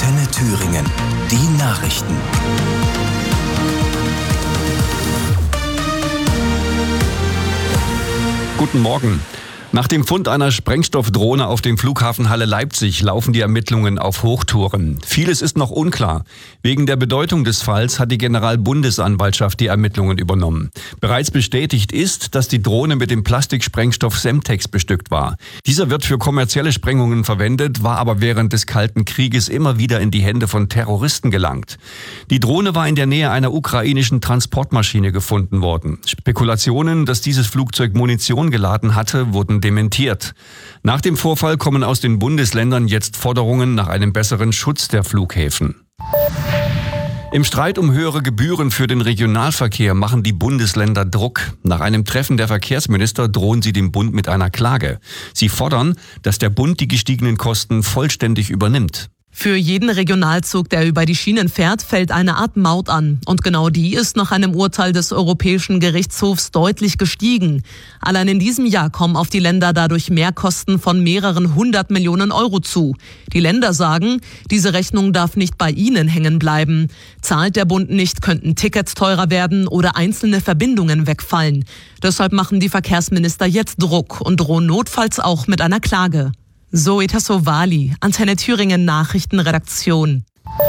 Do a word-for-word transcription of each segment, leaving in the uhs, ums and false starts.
Antenne Thüringen. Die Nachrichten. Guten Morgen. Nach dem Fund einer Sprengstoffdrohne auf dem Flughafen Halle-Leipzig laufen die Ermittlungen auf Hochtouren. Vieles ist noch unklar. Wegen der Bedeutung des Falls hat die Generalbundesanwaltschaft die Ermittlungen übernommen. Bereits bestätigt ist, dass die Drohne mit dem Plastiksprengstoff Semtex bestückt war. Dieser wird für kommerzielle Sprengungen verwendet, war aber während des Kalten Krieges immer wieder in die Hände von Terroristen gelangt. Die Drohne war in der Nähe einer ukrainischen Transportmaschine gefunden worden. Spekulationen, dass dieses Flugzeug Munition geladen hatte, wurden dementiert. Nach dem Vorfall kommen aus den Bundesländern jetzt Forderungen nach einem besseren Schutz der Flughäfen. Im Streit um höhere Gebühren für den Regionalverkehr machen die Bundesländer Druck. Nach einem Treffen der Verkehrsminister drohen sie dem Bund mit einer Klage. Sie fordern, dass der Bund die gestiegenen Kosten vollständig übernimmt. Für jeden Regionalzug, der über die Schienen fährt, fällt eine Art Maut an. Und genau die ist nach einem Urteil des Europäischen Gerichtshofs deutlich gestiegen. Allein in diesem Jahr kommen auf die Länder dadurch Mehrkosten von mehreren hundert Millionen Euro zu. Die Länder sagen, diese Rechnung darf nicht bei ihnen hängen bleiben. Zahlt der Bund nicht, könnten Tickets teurer werden oder einzelne Verbindungen wegfallen. Deshalb machen die Verkehrsminister jetzt Druck und drohen notfalls auch mit einer Klage. Zoe Tassovali, Antenne Thüringen Nachrichtenredaktion.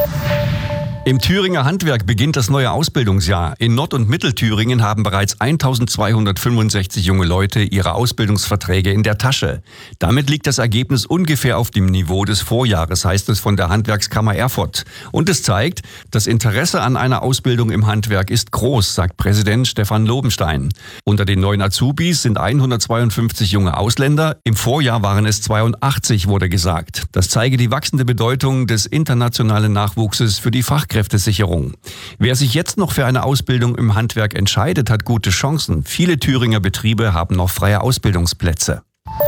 Im Thüringer Handwerk beginnt das neue Ausbildungsjahr. In Nord- und Mittelthüringen haben bereits eintausendzweihundertfünfundsechzig junge Leute ihre Ausbildungsverträge in der Tasche. Damit liegt das Ergebnis ungefähr auf dem Niveau des Vorjahres, heißt es von der Handwerkskammer Erfurt. Und es zeigt, das Interesse an einer Ausbildung im Handwerk ist groß, sagt Präsident Stefan Lobenstein. Unter den neuen Azubis sind hundertzweiundfünfzig junge Ausländer. Im Vorjahr waren es zweiundachtzig, wurde gesagt. Das zeige die wachsende Bedeutung des internationalen Nachwuchses für die Fachkräfte. Kräftesicherung. Wer sich jetzt noch für eine Ausbildung im Handwerk entscheidet, hat gute Chancen. Viele Thüringer Betriebe haben noch freie Ausbildungsplätze.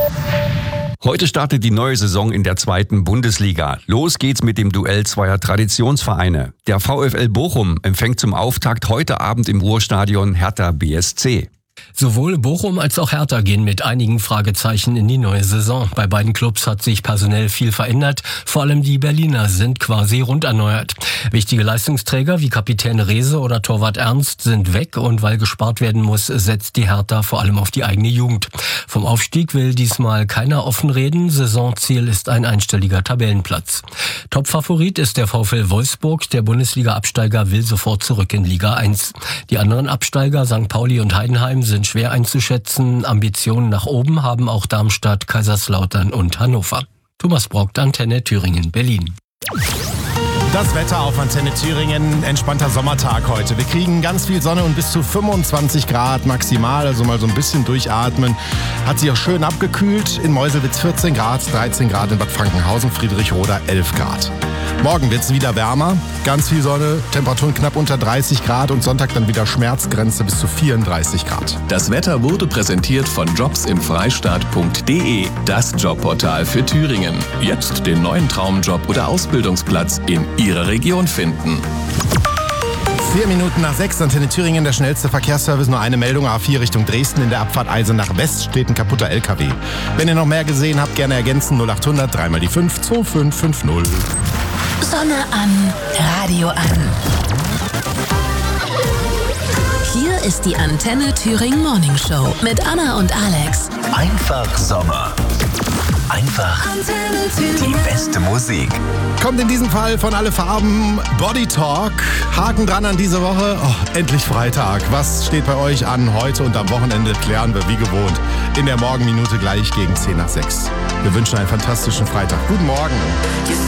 Heute startet die neue Saison in der zweiten Bundesliga. Los geht's mit dem Duell zweier Traditionsvereine. Der VfL Bochum empfängt zum Auftakt heute Abend im Ruhrstadion Hertha B S C. Sowohl Bochum als auch Hertha gehen mit einigen Fragezeichen in die neue Saison. Bei beiden Clubs hat sich personell viel verändert. Vor allem die Berliner sind quasi rund erneuert. Wichtige Leistungsträger wie Kapitän Rehse oder Torwart Ernst sind weg und weil gespart werden muss, setzt die Hertha vor allem auf die eigene Jugend. Vom Aufstieg will diesmal keiner offen reden. Saisonziel ist ein einstelliger Tabellenplatz. Topfavorit ist der VfL Wolfsburg. Der Bundesliga-Absteiger will sofort zurück in Liga eins. Die anderen Absteiger, Sankt Pauli und Heidenheim, sind schwer einzuschätzen. Ambitionen nach oben haben auch Darmstadt, Kaiserslautern und Hannover. Thomas Brockt, Antenne Thüringen, Berlin. Das Wetter auf Antenne Thüringen, entspannter Sommertag heute. Wir kriegen ganz viel Sonne und bis zu fünfundzwanzig Grad maximal, also mal so ein bisschen durchatmen. Hat sich auch schön abgekühlt. In Meuselwitz vierzehn Grad, dreizehn Grad in Bad Frankenhausen, Friedrichroda elf Grad. Morgen wird es wieder wärmer, ganz viel Sonne, Temperaturen knapp unter dreißig Grad und Sonntag dann wieder Schmerzgrenze bis zu vierunddreißig Grad. Das Wetter wurde präsentiert von jobs im freistaat punkt de, das Jobportal für Thüringen. Jetzt den neuen Traumjob oder Ausbildungsplatz in Ihrer Region finden. Vier Minuten nach sechs, Antenne Thüringen, der schnellste Verkehrsservice. Nur eine Meldung, A vier Richtung Dresden. In der Abfahrt Eisenach West steht ein kaputter L K W. Wenn ihr noch mehr gesehen habt, gerne ergänzen. null achthundert, dreimal die fünf, zwei fünf fünf null. Sonne an, Radio an. Hier ist die Antenne Thüringen Morning Show mit Anna und Alex. Einfach Sommer. Einfach die beste Musik. Kommt in diesem Fall von Alle Farben Body Talk. Haken dran an diese Woche. Oh, endlich Freitag. Was steht bei euch an heute und am Wochenende? Klären wir wie gewohnt in der Morgenminute gleich gegen zehn nach sechs. Wir wünschen einen fantastischen Freitag. Guten Morgen.